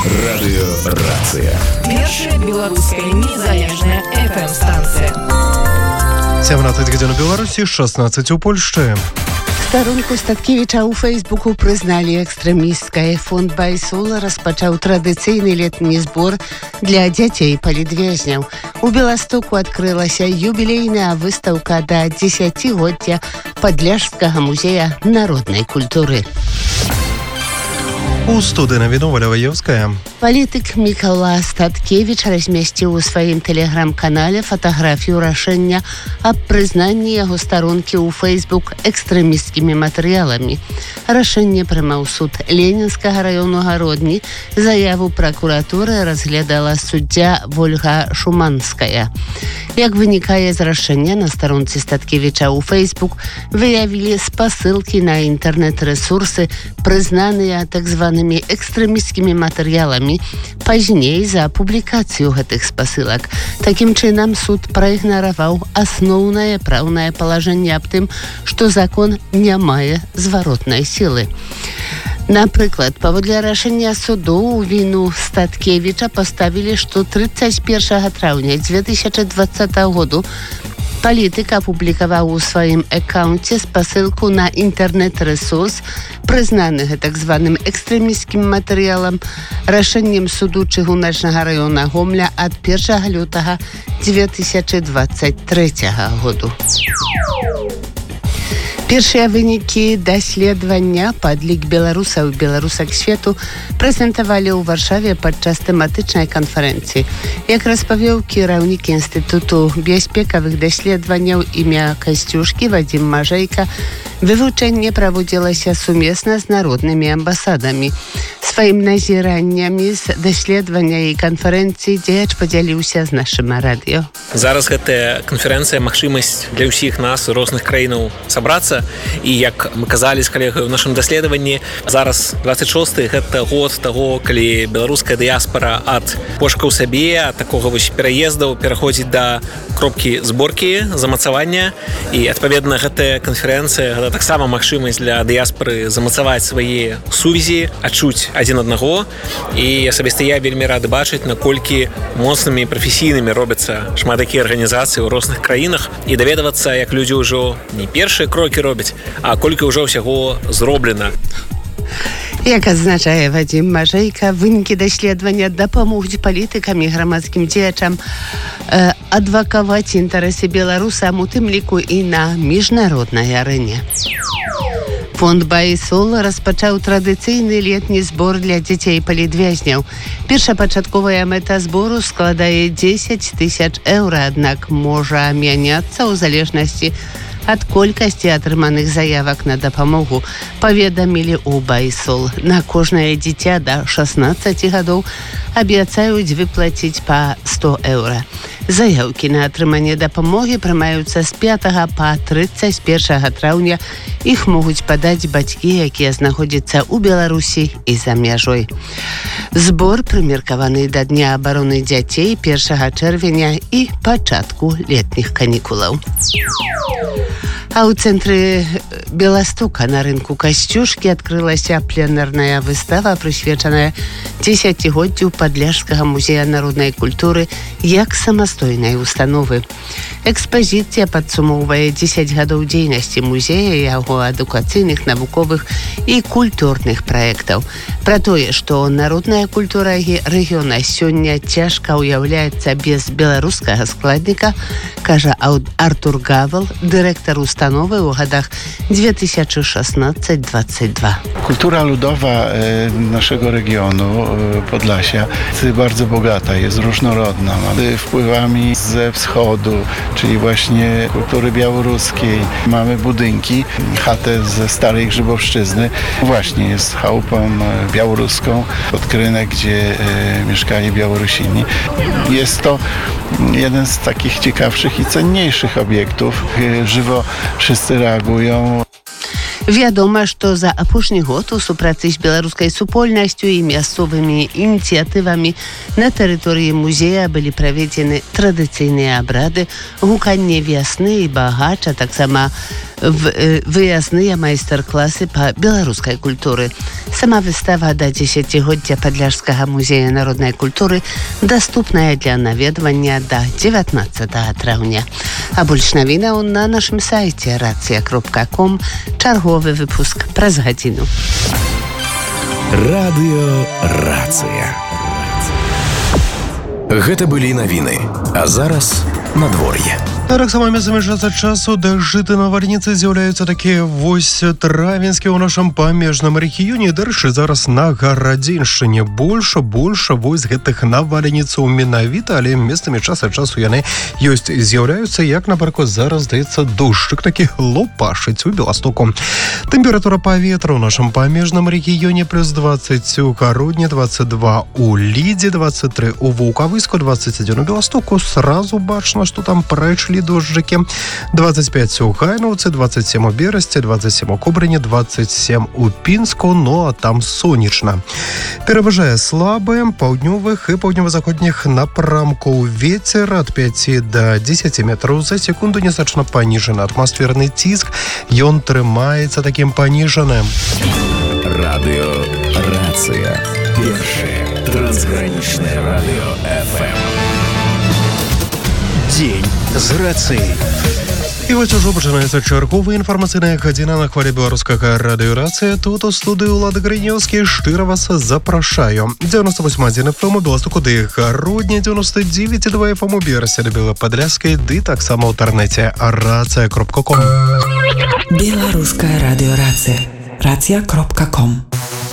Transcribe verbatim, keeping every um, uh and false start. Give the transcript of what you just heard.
Радыёрацыя. Першая беларуская незалежная эф эм-станцыя. сямнадцаць гадзін у Беларусі, шаснаццаць у Польшчы. Старонку Статкевіча ў Фейсбуку прызналі экстрэмісцкай. Фонд Байсол распачаў традыцыйны летні збор для дзяцей палітвязняў. У Беластоку адкрылася юбілейная выстаўка да дзесяцігоддзя Падляшскага музея народнай культуры. У студыі навіну Валя Ваёўская. Палітык Мікала Статкевіч размясціў у сваім тэлеграм-канале фатаграфію рашэння аб прызнанні яго старонкі ў Фейсбук экстрэмісцкімі матэрыяламі. Рашэнне прымаў суд Ленінскага раёну Гародні. Заяву пракуратуры разглядала суддзя Вольга Шуманская. Як вынікае з рашэння, на старонцы Статкевіча ў Фейсбук выявілі спасылкі на інтэрнэт-рэсурсы, прызнаныя так званымі экстрэмісцкімі матэрыяламі, пазней за публікацыю гэтых спасылак. Такім чынам, суд праігнараваў асноўнае праўнае палажэнне аб тым, што закон не мае зваротнай сілы. Напрыклад, паводле рашэння суду ў віну Статкевіча паставілі, што трыццаць першага траўня дзве тысячы дваццатага году палітык апублікаваў у сваім аккаунце спасылку на інтэрнэт-рэсурс, прызнаны так званым экстрэмісцкім матэрыялам, рашэннем суду чыгуначнага раёна Гомля ад першага лютага дзве тысячы дваццаць трэцяга году. Першыя вынікі даследавання падлік беларусаў і беларусак свету прэзентавалі ў Варшаве падчас тэматычнай канферэнцыі. Як распавёў кіраўнік Інстытуту бяспекавых даследаванняў імя Касцюшкі Вадзім Мажэйка, вывучэнне праводзілася сумесна з народнымі амбасадамі. Сваім назіраннямі з даследавання і канферэнцыі дзеяч падзяліўся з нашым радыё. Зараз гэтая канферэнцыя магчымасць для ўсіх нас, розных краінаў, сабрацца. І як мы казалі з калегай у нашым даследаванні, зараз дваццаць шосты гэта год таго, калі беларуская дыяспара ад пошукаў сабе, ад такога вось пераездаў пераходзіць да кропкі зборкі, замацавання. І адпаведна гэтая канферэнцыя гэта таксама магчымасць для дыяспары замацаваць свае сувязі, адчуць адзін аднаго. І асабіста я вельмі рады бачыць, наколькі моцнымі і прафесійнымі робяцца шмат такія арганізацыі ў розных краінах і даведавацца, як людзі ўжо не першыя крокі робяць, а колькі ўжо ўсяго зроблена. Як адзначае Вадзім Мажэйка, вынікі даследавання дапамогуць палітыкам і грамадскім дзеячам э, адвакаваць інтарэсы беларусам, у тым ліку і на міжнароднай арэне. Фонд Байсол распачаў традыцыйны летні збор для дзяцей палітвязняў. Першапачатковая мэта збору складае дзесяць тысяч еўра, аднак можа мяняцца ў залежнасці ад колькасці атрыманых заявак на дапамогу, паведамілі ў Байсол. На кожнае дзіця да шаснаццаці гадоў абяцаюць выплаціць па сто еўра. Заяўкі на атрыманне дапамогі прымаюцца з пятага па трыццаць першага траўня. Іх могуць падаць бацькі, якія знаходзяцца ў Беларусі і за мяжой. Збор прымеркаваны да Дня абароны дзяцей першага чэрвеня і пачатку летніх канікулаў. А ў цэнтры Беластока на рынку Касцюшкі адкрылася пленэрная выстава, прысвечаная дзесяцігоддзю Падляшскага музея народнай культуры як самастойнай установы. Экспазіцыя падсумоўвае дзесяць гадоў дзейнасці музея, яго адукацыйных, навуковых і культурных праектаў. Пра тое, што народная культура рэгіёна сёння цяжка ўяўляецца без беларускага складніка, кажа Артур Гавал, дырэктар установы ў гадах dwa tysiące szesnasty dwadzieścia dwa. Kultura ludowa naszego regionu, Podlasia, jest bardzo bogata, jest różnorodna. Mamy wpływami ze wschodu, czyli właśnie kultury białoruskiej. Mamy budynki, chatę ze starej Grzybowszczyzny. Właśnie jest chałupą białoruską, Podkrynek, gdzie mieszkali Białorusini. Jest to jeden z takich ciekawszych i cenniejszych obiektów. Żywo wszyscy reagują. Вядома, што за апошні год у супрацы з беларускай супольнасцю і мясцовымі ініцыятывамі на тэрыторыі музея былі праведзены традыцыйныя абрады, гуканне вясны і багач, а таксама w, wyjazdные майстар-классы по белорусской культуры. Сама выстава до дзесяцігоддзя Падляшскага музея народной культуры доступная для наведвання до дзевятнаццатага траўня. А больш навінаў на нашым сайце рацыя кропка ком. Чарговы выпуск праз гадзіну. Радыё Рацыя. Гэта былі навіны, а зараз надвор'е. Так само месцамі час ад часу дажджы навальніцы з'яўляюцца такія вось травеньскія ў нашым памежным рэгіёне. Дарэчы, зараз на Гарадзеншчыне больше, больше вось гэтых навальніцаў менавіта, але месцамі час ад часу яны ёсць з'яўляюцца, як, напрыклад, зараз, здаецца, дождчык такі лопашыць у Беластоку. Тэмпература паветра ў нашым памежным рэгіёне плюс двадцать у Гародні, двадцать два у Лідзе, двадцать три у Ваўкавыску, двадцать один у Беластоку. Сразу бачна, што там прайшлі дождики. двадцать пять у Гайнаўцы, двадцать семь у Берасці, двадцать семь у Кобрыні, двадцать семь у Пінску, ну а там сонечна. Пераважае слабы паўднёвых і паўднёва-заходніх напрамкаў вецер ад пяти до десяти метраў за секунду, незначна паніжаны атмасферны ціск, ён трымаецца такім паніжаным. Радыё Рацыя. Першае трансгранічнае радыё эф эм. Дзень з рацыяй. І вось ужо пачынаецца чарговая інфармацыйная гадзіна на хвалі беларускага радыё Рацыя. Тут у студыі Ўлады Грынёўскі шчыра вас запрашаю. дзевяносто восемь один эф эм у Беластоку ды Гародні, дзевяносто девять і два эф эм у Берасці ды Белападляшскай, ды таксама ў інтэрнэце рацыя кропка ком. Беларускае радыё Рацыя. рацыя кропка ком.